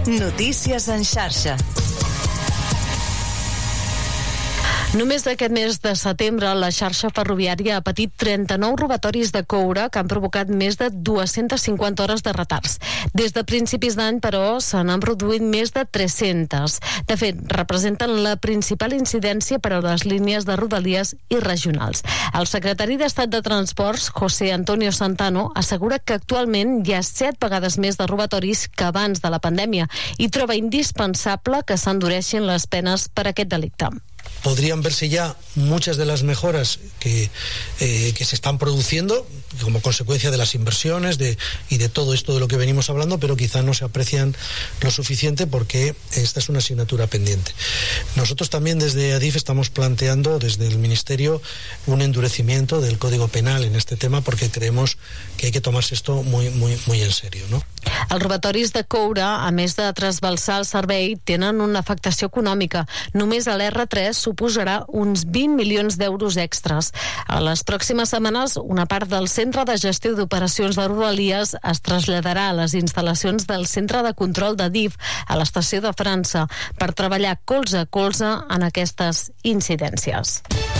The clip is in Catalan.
Notícies en xarxa. Només d'aquest mes de setembre, la xarxa ferroviària ha patit 39 robatoris de coure que han provocat més de 250 hores de retards. Des de principis d'any, però, se n'han produït més de 300. De fet, representen la principal incidència per a les línies de rodalies i regionals. El secretari d'Estat de Transports, José Antonio Santano, assegura que actualment hi ha 7 vegades més de robatoris que abans de la pandèmia i troba indispensable que s'endureixin les penes per aquest delicte. Podrían verse ya muchas de las mejoras que se están produciendo como consecuencia de las inversiones y de todo esto de lo que venimos hablando, pero quizá no se aprecian lo suficiente porque esta es una asignatura pendiente. Nosotros también desde ADIF estamos planteando desde el Ministerio un endurecimiento del Código Penal en este tema porque creemos que hay que tomarse esto muy en serio, ¿no? Els robatoris de coure, a més de trasbalsar el servei, tenen una afectació econòmica. Només a l'R3 suposarà uns 20 milions d'euros extras. A les pròximes setmanes, una part del Centre de Gestió d'Operacions de Rodalies es traslladarà a les instal·lacions del Centre de Control d'ADIF a l'Estació de França per treballar colze a colze en aquestes incidències.